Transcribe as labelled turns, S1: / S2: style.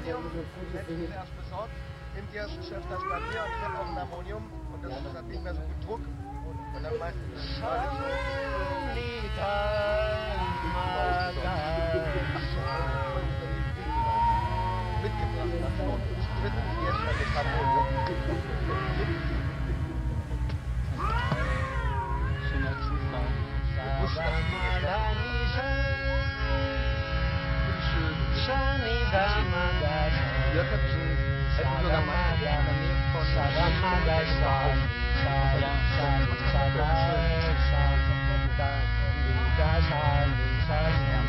S1: Harmonium, letztens erst besorgt. Im ersten Chef das bei mir und ich habe auch ein Harmonium und das hat nicht mehr so gut Druck. Und dann meinte ich, mitgebracht nach vorne. Dritten erstmal mit Harmonium.
S2: Schöner Zufall.
S1: Jörg hat sogar mal in der Nähe von
S2: Ja.